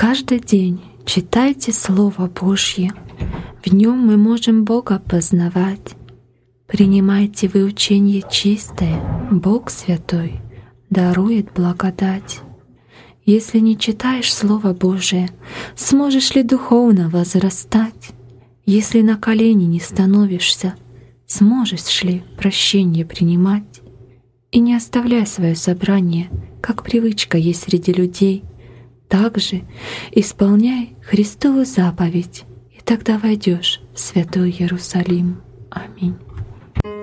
Каждый день читайте Слово Божье. В нем мы можем Бога познавать. Принимайте вы учение чистое, Бог Святой дарует благодать. Если не читаешь Слово Божие, сможешь ли духовно возрастать? Если на колени не становишься, сможешь ли прощение принимать? И не оставляй свое собрание, как привычка есть среди людей. Также исполняй Христову заповедь, и тогда войдешь в Святой Иерусалим. Аминь.